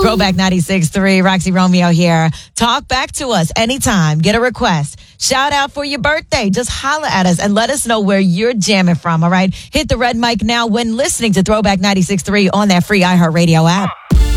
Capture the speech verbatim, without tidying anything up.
Throwback ninety-six point three, Roxy Romeo here. Talk back to us anytime. Get a request. Shout out for your birthday. Just holler at us and let us know where you're jamming from, all right? Hit the red mic now when listening to Throwback ninety-six point three on that free iHeartRadio app.